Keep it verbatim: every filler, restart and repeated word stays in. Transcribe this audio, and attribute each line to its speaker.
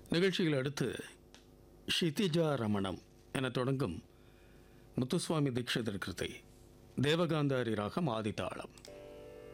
Speaker 1: நிகழ்ச்சியில் அடுத்து ஷிதிஜா ரமணம் என தொடங்கும் முத்துசுவாமி தீட்சிதர் கிருத்தை தேவகாந்தாரி ராகம் ஆதிதாளம்.